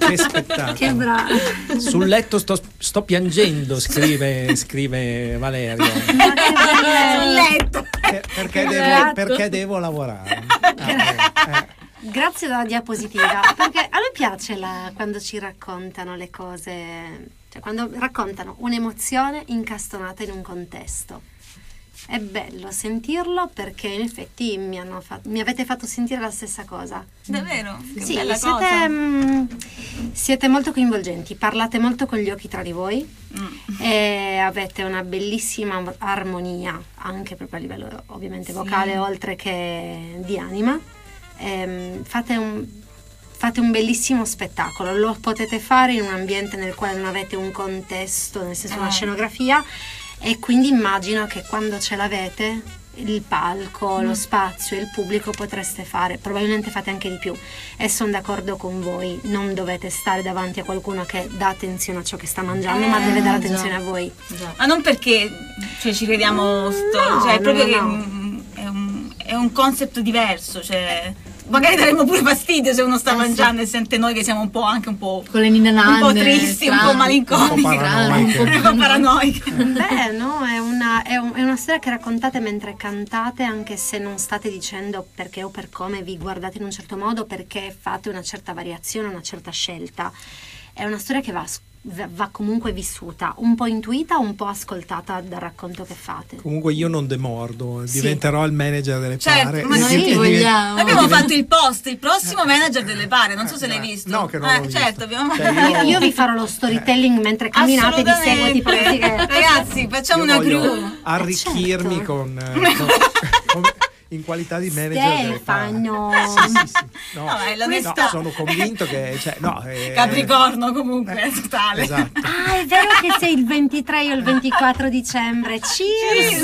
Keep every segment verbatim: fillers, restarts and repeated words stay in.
che spettacolo. Che bravo. Sul letto sto, sto piangendo, scrive, scrive Valerio. Ma che bello. Sul letto. Per- perché, devo, Esatto. perché devo lavorare. Eh, eh. Grazie della diapositiva, perché a me piace la, quando ci raccontano le cose, cioè quando raccontano un'emozione incastonata in un contesto. È bello sentirlo, perché in effetti mi, hanno fatto, mi avete fatto sentire la stessa cosa. Davvero? Che Sì, bella siete, cosa. mh, siete molto coinvolgenti, parlate molto con gli occhi tra di voi Mm. e avete una bellissima armonia, anche proprio a livello ovviamente Sì. vocale, oltre che di anima. Ehm, fate un fate un bellissimo spettacolo, lo potete fare in un ambiente nel quale non avete un contesto, nel senso una Eh. scenografia, e quindi immagino che quando ce l'avete il palco, lo spazio e il pubblico potreste fare, probabilmente fate anche di più, e sono d'accordo con voi, non dovete stare davanti a qualcuno che dà attenzione a ciò che sta mangiando, Eh, ma deve dare già. attenzione a voi. Ma non perché cioè, ci crediamo sto, No, cioè è no, proprio no, che no. mm, è, un, è un concept diverso, cioè magari daremmo pure fastidio se uno sta Eh, mangiando e sente noi che siamo un po' anche un po' Con le ninne un po' nanne, tristi, un po' strane. malinconici, Un po' paranoiche. un po' paranoiche. Beh, no, è una, è, un- è una storia che raccontate mentre cantate, anche se non state dicendo perché o per come vi guardate in un certo modo, perché fate una certa variazione, una certa scelta. È una storia che va, s- va va comunque vissuta, un po' intuita, un po' ascoltata dal racconto che fate. Comunque io non demordo, Sì. diventerò il manager delle Certo, pare. ma E noi div- ti e div- vogliamo. Noi abbiamo fatto il post, il prossimo manager delle pare, non so se l'hai Eh, visto. no, che non eh, l'ho visto. certo, abbiamo Cioè, Io, io vi farò lo storytelling mentre camminate, vi seguo tipo così che... Ragazzi, facciamo io una voglio crew. arricchirmi certo. con, eh, con- come- in qualità di manager delle pare. Stefano. Sì, sì, sì. No, No, è no, l'onestà. sono convinto che cioè, no, eh, Capricorno comunque, eh, totale. esatto. Ah, è vero che sei il ventitré o il ventiquattro dicembre. Cheers!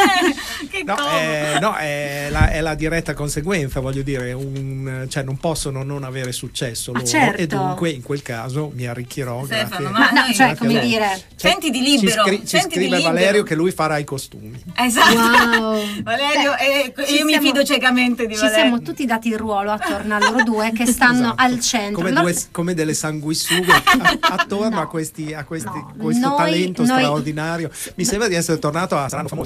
Eh, che No, comodo. eh, no, è, la, è la diretta conseguenza, voglio dire, un, cioè non possono non avere successo Ah, loro, certo. e dunque in quel caso mi arricchirò. Stefano, grazie. ma No, noi- cioè, grazie come a loro. dire... Cioè, Sentiti libero, Ci, scri- ci sentiti scrive libero. Valerio che lui farà i costumi. Esatto. Wow. Valerio, eh, ci io mi siamo- fido ciecamente di Ci Valerio. siamo tutti dati il ruolo attorno a loro due che stanno Esatto. al centro. Come, Loro- due- come delle sanguisughe a- attorno No. a, questi, a questi, No. questo Noi- talento noi- straordinario. Mi sembra di essere tornato a Strano Famoso.